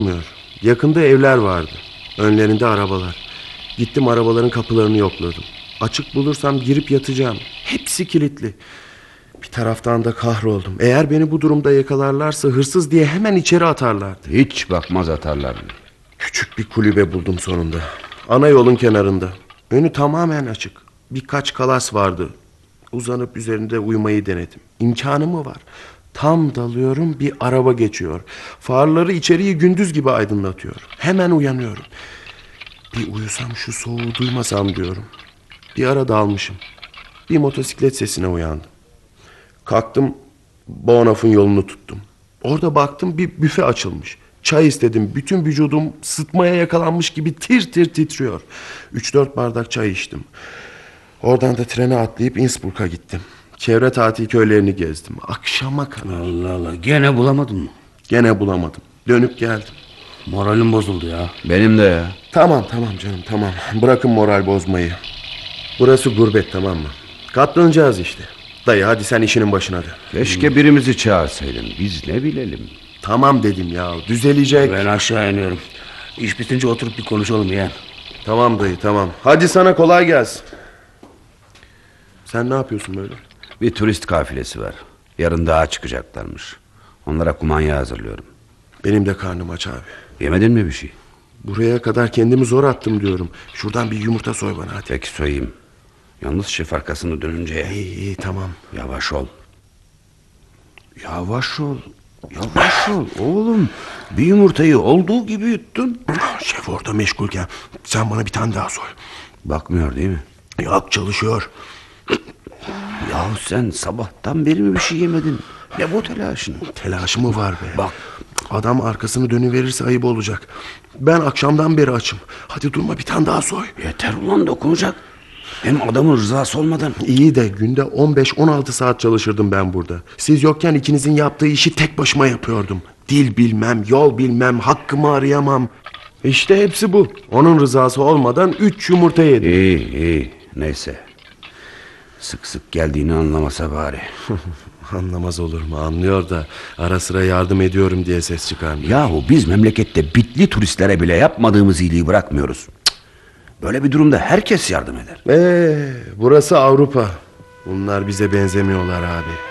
Yakında evler vardı. Önlerinde arabalar. Gittim arabaların kapılarını yokladım. Açık bulursam girip yatacağım. Hepsi kilitli. Bir taraftan da kahroldum. Eğer beni bu durumda yakalarlarsa hırsız diye hemen içeri atarlardı. Hiç bakmaz atarlar. Küçük bir kulübe buldum sonunda. Ana yolun kenarında. Önü tamamen açık. Birkaç kalas vardı. Uzanıp üzerinde uyumayı denedim. İmkanı mı var? Tam dalıyorum, bir araba geçiyor. Farları içeriği gündüz gibi aydınlatıyor. Hemen uyanıyorum. Bir uyusam şu soğuğu duymasam diyorum. Bir ara dalmışım. Bir motosiklet sesine uyandım. Kalktım, Bonhoeff'un yolunu tuttum. Orada baktım, bir büfe açılmış. Çay istedim. Bütün vücudum sıtmaya yakalanmış gibi tir tir titriyor. 3-4 bardak çay içtim. Oradan da trene atlayıp Innsbruck'a gittim. Çevre tatil köylerini gezdim. Akşama kadar. Allah Allah, gene bulamadın mı? Gene bulamadım. Dönüp geldim. Moralim bozuldu ya. Benim de ya. Tamam canım, tamam. Bırakın moral bozmayı. Burası gurbet, tamam mı? Katlanacağız işte. Dayı hadi sen işinin başına da. Keşke birimizi çağırsaydın. Biz ne bilelim. Tamam dedim ya, düzelecek. Ben aşağı iniyorum. İş bitince oturup bir konuşalım yeğen. Tamam dayı, tamam. Hadi sana kolay gelsin. Sen ne yapıyorsun böyle? Bir turist kafilesi var. Yarın dağa çıkacaklarmış. Onlara kumanya hazırlıyorum. Benim de karnım aç abi. Yemedin mi bir şey? Buraya kadar kendimi zor attım diyorum. Şuradan bir yumurta soy bana hadi. Peki soyayım. Yalnız şef arkasını dönünce... İyi tamam. Yavaş ol. Yavaş ol. Yavaş ol oğlum. Bir yumurtayı olduğu gibi yuttun. Şef orada meşgulken sen bana bir tane daha soy. Bakmıyor değil mi? Yok, çalışıyor. Yahu sen sabahtan beri mi bir şey yemedin? Ne bu telaşın? Telaşı mı var be? Bak, adam arkasını dönüverirse ayıp olacak. Ben akşamdan beri açım. Hadi durma, bir tane daha soy. yeter ulan, dokunacak. Hem adamın rızası olmadan. İyi de günde 15-16 saat çalışırdım ben burada. Siz yokken ikinizin yaptığı işi tek başıma yapıyordum. Dil bilmem, yol bilmem, hakkımı arayamam. İşte hepsi bu. Onun rızası olmadan 3 yumurta yedim. İyi neyse. Sık sık geldiğini anlamasa bari. Anlamaz olur mu? Anlıyor da ara sıra yardım ediyorum diye ses çıkarmıyor. Yahu biz memlekette bitli turistlere bile yapmadığımız iyiliği bırakmıyoruz. Cık. Böyle bir durumda herkes yardım eder. Burası Avrupa. Bunlar bize benzemiyorlar abi.